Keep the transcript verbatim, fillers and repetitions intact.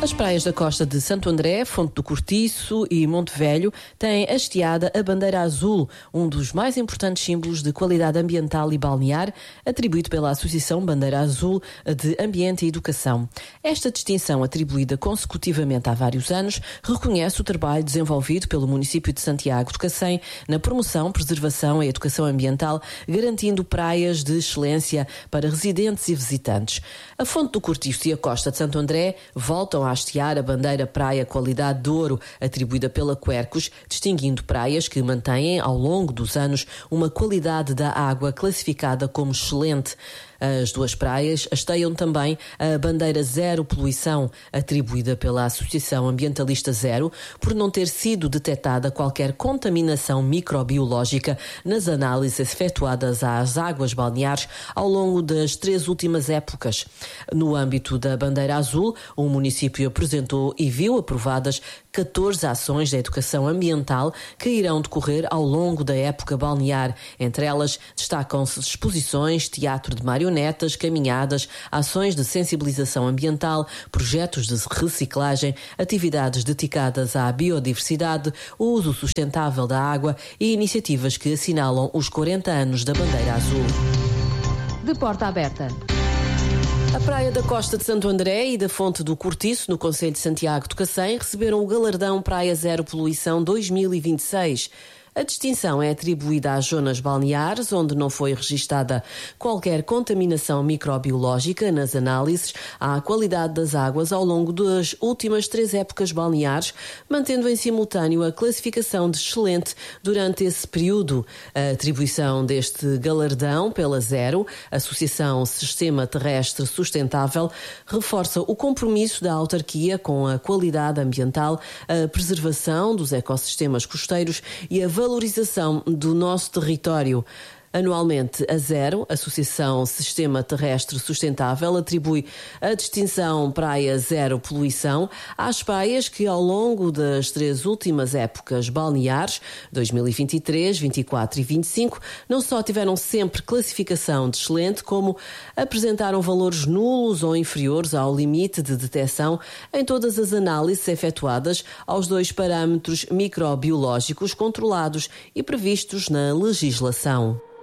As praias da costa de Santo André, Fonte do Cortiço e Monte Velho têm hasteada a bandeira azul, um dos mais importantes símbolos de qualidade ambiental e balnear, atribuído pela Associação Bandeira Azul de Ambiente e Educação. Esta distinção, atribuída consecutivamente há vários anos, reconhece o trabalho desenvolvido pelo município de Santiago de Cacém na promoção, preservação e educação ambiental, garantindo praias de excelência para residentes e visitantes. A Fonte do Cortiço e a costa de Santo André voltam a hastear a bandeira Praia Qualidade de Ouro, atribuída pela Quercus, distinguindo praias que mantêm, ao longo dos anos, uma qualidade da água classificada como excelente. As duas praias hasteiam também a bandeira Zero Poluição, atribuída pela Associação Ambientalista Zero, por não ter sido detectada qualquer contaminação microbiológica nas análises efetuadas às águas balneares ao longo das três últimas épocas. No âmbito da bandeira azul, o município apresentou e viu aprovadas catorze ações de educação ambiental que irão decorrer ao longo da época balnear. Entre elas, destacam-se exposições, teatro de marionetas, caminhadas, ações de sensibilização ambiental, projetos de reciclagem, atividades dedicadas à biodiversidade, o uso sustentável da água e iniciativas que assinalam os quarenta anos da bandeira azul. De porta aberta. A praia da costa de Santo André e da Fonte do Cortiço, no concelho de Santiago de Cacém, receberam o galardão Praia Zero Poluição dois mil e vinte e seis. A distinção é atribuída às zonas balneares onde não foi registada qualquer contaminação microbiológica nas análises à qualidade das águas ao longo das últimas três épocas balneares, mantendo em simultâneo a classificação de excelente durante esse período. A atribuição deste galardão pela Zero, Associação Sistema Terrestre Sustentável, reforça o compromisso da autarquia com a qualidade ambiental, a preservação dos ecossistemas costeiros e a valorização do nosso território. Anualmente, a Zero, Associação Sistema Terrestre Sustentável, atribui a distinção Praia Zero Poluição às praias que, ao longo das três últimas épocas balneares, dois mil e vinte e três, vinte e quatro e vinte e cinco, não só tiveram sempre classificação de excelente, como apresentaram valores nulos ou inferiores ao limite de detecção em todas as análises efetuadas aos dois parâmetros microbiológicos controlados e previstos na legislação.